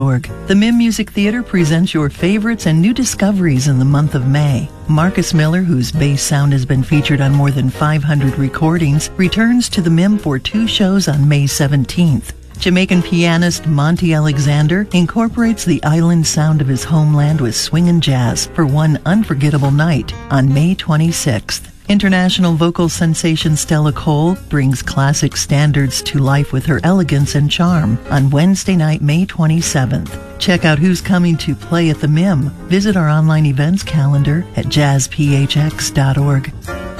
The MIM Music Theater presents your favorites and new discoveries in the month of May. Marcus Miller, whose bass sound has been featured on more than 500 recordings, returns to the MIM for 2 shows on May 17th. Jamaican pianist Monty Alexander incorporates the island sound of his homeland with swing and jazz for one unforgettable night on May 26th. International vocal sensation Stella Cole brings classic standards to life with her elegance and charm on Wednesday night, May 27th. Check out who's coming to play at the MIM. Visit our online events calendar at jazzphx.org.